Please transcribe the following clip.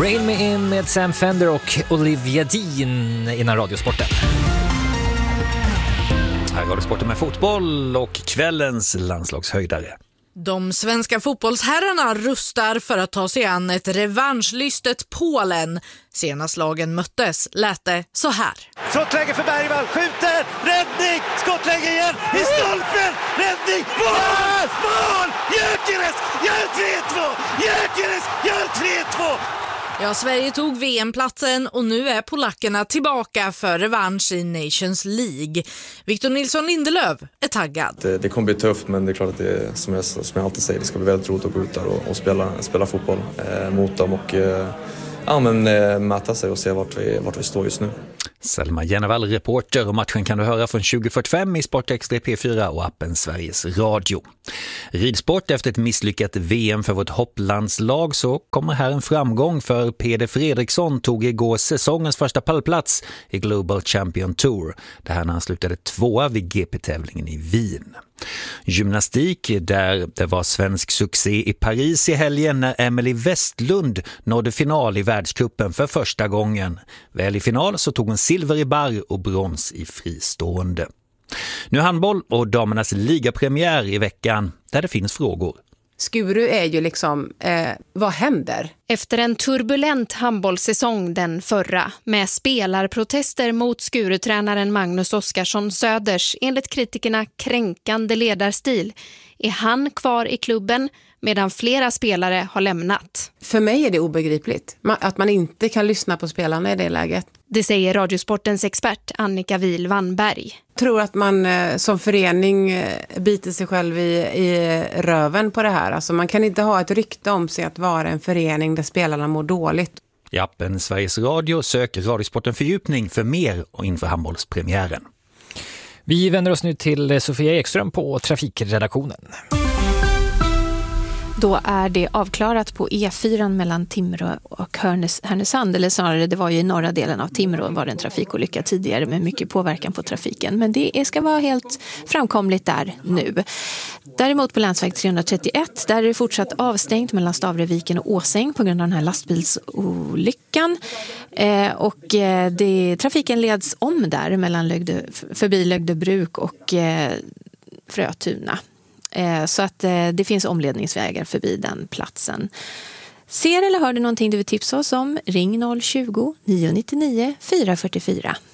Rain Me In med Sam Fender och Olivia Dean innan Radiosporten. Här är Radiosporten med fotboll och kvällens landslagshöjdare. De svenska fotbollsherrarna rustar för att ta sig an ett revanschlystet Polen. Senast lagen möttes lät det så här. Skottläge för Bergvall, skjuter, räddning, skottläge igen, i stolpen, räddning, mål, mål, Gyökeres, gör 3-2, Gyökeres, gör 3-2. Ja, Sverige tog VM-platsen och nu är polackerna tillbaka för revansch i Nations League. Victor Nilsson Lindelöf är taggad. Det kommer bli tufft, men det är klart att det, som jag alltid säger, det ska bli väldigt roligt att gå ut där och spela fotboll mot dem och mäta sig och se vart vi står just nu. Selma Jennevall, reporter, och matchen kan du höra från 20:45 i Sportextra P4 och appen Sveriges Radio. Ridsport. Efter ett misslyckat VM för vårt hopplandslag så kommer här en framgång, för Peder Fredriksson tog igår säsongens första pallplats i Global Champion Tour. Det här när han slutade 2:a vid GP-tävlingen i Wien. Gymnastik, där det var svensk succé i Paris i helgen när Emily Westlund nådde final i världscupen för första gången. Väl i final så tog hon silver i barr och brons i fristående. Nu handboll och damernas ligapremiär i veckan, där det finns frågor. Skuru är ju liksom, vad händer? Efter en turbulent handbollssäsong den förra, med spelarprotester mot Skurutränaren Magnus Oskarsson Söders enligt kritikerna kränkande ledarstil, är han kvar i klubben medan flera spelare har lämnat. För mig är det obegripligt att man inte kan lyssna på spelarna i det läget. Det säger Radiosportens expert Annika Wihl-Wannberg. Jag tror att man som förening biter sig själv i röven på det här. Alltså man kan inte ha ett rykte om sig att vara en förening där spelarna mår dåligt. I appen Sveriges Radio söker Radiosporten fördjupning för mer och inför handbollspremiären. Vi vänder oss nu till Sofia Ekström på trafikredaktionen. Då är det avklarat på E4 mellan Timrå och Härnösand, eller snarare det var ju i norra delen av Timrå var det en trafikolycka tidigare med mycket påverkan på trafiken, men det ska vara helt framkomligt där nu. Däremot på länsväg 331 där är det fortsatt avstängt mellan Stavreviken och Åsäng på grund av den här lastbilsolyckan trafiken leds om där mellan förbi Lögdebruk och Frötuna. Så att det finns omledningsvägar förbi den platsen. Ser eller hör du någonting du vill tipsa oss om? Ring 020 999 444.